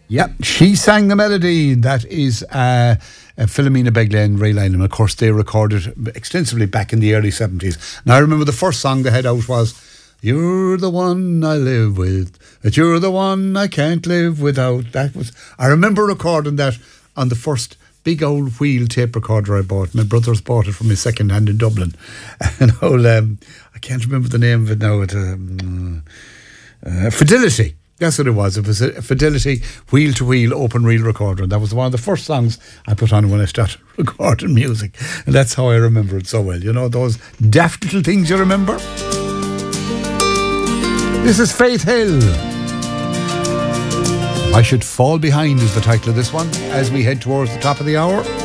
Yeah, she sang the melody. That is Philomena Begley and Ray Lynham. Of course, they recorded extensively back in the early 70s. Now, I remember the first song they had out was "You're the one I live with, that you're the one I can't live without." I remember recording that on the first big old wheel tape recorder I bought. My brothers bought it from me second hand in Dublin. And I can't remember the name of it now. Fidelity. That's what it was. It was a Fidelity wheel-to-wheel open reel recorder. And that was one of the first songs I put on when I started recording music. And that's how I remember it so well. You know, those daft little things you remember? This is Faith Hill. I Should Fall Behind is the title of this one as we head towards the top of the hour.